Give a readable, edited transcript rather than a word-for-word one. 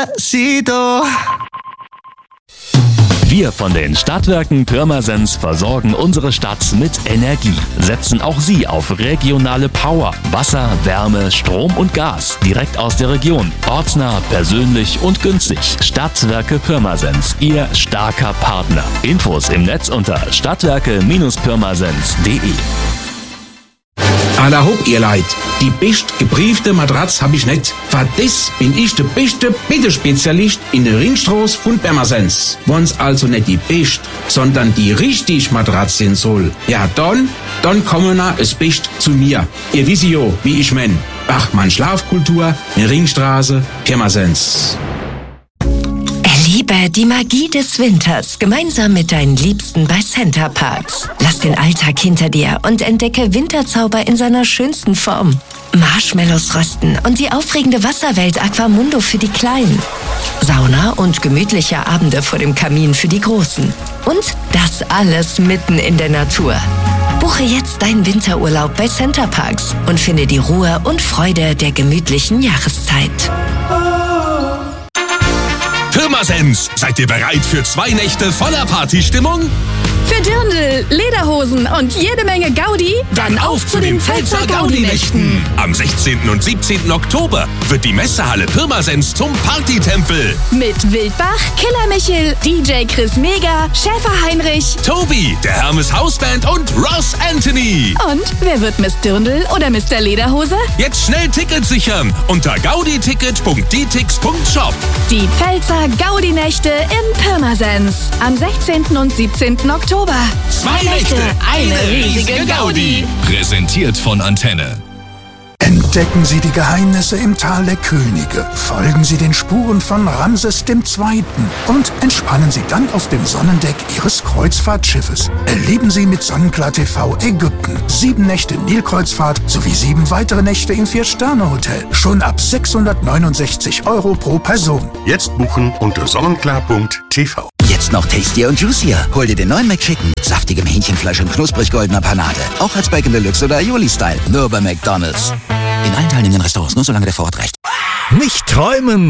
Despacito. Wir von den Stadtwerken Pirmasens versorgen unsere Stadt mit Energie. Setzen auch Sie auf regionale Power, Wasser, Wärme, Strom und Gas direkt aus der Region. Ortsnah, persönlich und günstig. Stadtwerke Pirmasens, Ihr starker Partner. Infos im Netz unter stadtwerke-pirmasens.de. Aller hopp, ihr Leid. Die best gebriefte Matratz hab ich nicht. Für das bin ich der beste Bittespezialist in der Ringstraße von Pirmasens. Wenn's also nicht die best, sondern die richtig Matratz sein soll, ja dann kommen na es best zu mir. Ihr wisst ja, wie ich mein. Bachmann Schlafkultur, in Ringstraße, Pirmasens. Erlebe die Magie des Winters gemeinsam mit deinen Liebsten bei Center Parcs. Lass den Alltag hinter dir und entdecke Winterzauber in seiner schönsten Form. Marshmallows rösten und die aufregende Wasserwelt Aquamundo für die Kleinen. Sauna und gemütliche Abende vor dem Kamin für die Großen. Und das alles mitten in der Natur. Buche jetzt deinen Winterurlaub bei Center Parcs und finde die Ruhe und Freude der gemütlichen Jahreszeit. Pirmasens, seid ihr bereit für 2 Nächte voller Partystimmung? Für Dirndl, Lederhosen und jede Menge Gaudi? Dann auf zu den Pfälzer Gaudi-Nächten! Am 16. und 17. Oktober wird die Messehalle Pirmasens zum Partytempel. Mit Wildbach, Killer Michel, DJ Chris Mega, Schäfer Heinrich, Tobi, der Hermes Hausband und Ross Anthony. Und wer wird Miss Dirndl oder Mr. Lederhose? Jetzt schnell Tickets sichern unter gauditicket.dtix.shop. Die Pfälzer Gaudi-Nächte in Pirmasens. Am 16. und 17. Oktober. 2 Nächte, eine riesige Gaudi. Präsentiert von Antenne. Entdecken Sie die Geheimnisse im Tal der Könige, folgen Sie den Spuren von Ramses II. Und entspannen Sie dann auf dem Sonnendeck Ihres Kreuzfahrtschiffes. Erleben Sie mit Sonnenklar TV Ägypten 7 Nächte Nilkreuzfahrt sowie 7 weitere Nächte im 4-Sterne-Hotel. Schon ab 669 € pro Person. Jetzt buchen unter sonnenklar.tv. Jetzt noch tastier und juicier. Hol dir den neuen McChicken mit saftigem Hähnchenfleisch und knusprig goldener Panade. Auch als Bacon Deluxe oder Aioli-Style. Nur bei McDonald's. In allen teilnehmenden Restaurants, nur solange der Vorrat reicht. Nicht träumen!